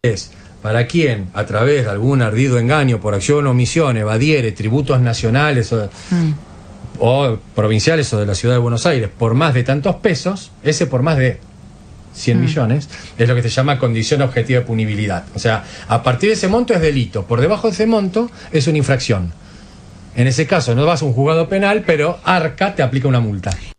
es para quien, a través de algún ardido engaño, por acción o omisión, evadiere tributos nacionales o provinciales o de la ciudad de Buenos Aires por más de tantos pesos, ese por más de 100 millones, es lo que se llama condición objetiva de punibilidad. O sea, a partir de ese monto es delito, por debajo de ese monto es una infracción. En ese caso no vas a un juzgado penal, pero ARCA te aplica una multa.